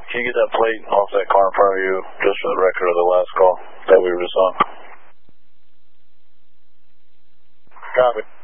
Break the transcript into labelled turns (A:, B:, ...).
A: Can you get that plate off that car in front of you, just for the record of the last call that we were just on? Copy.